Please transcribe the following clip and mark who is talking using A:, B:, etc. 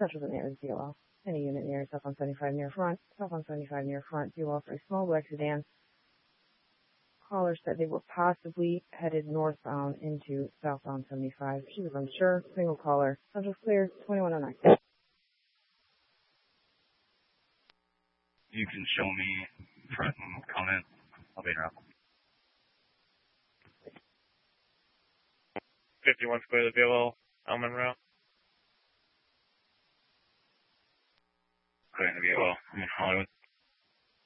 A: Central St. Mary's DOL. Any unit near south on 75 near front. South on 75 near front. DOL for a small black sedan. Caller said they were possibly headed northbound into southbound 75. She was unsure. Single caller. Subject clear. 2109.
B: You can show me front and comment. I'll be around.
C: 51 clear the DOL, Elman route.
B: Clear the DOL. I'm in Hollywood.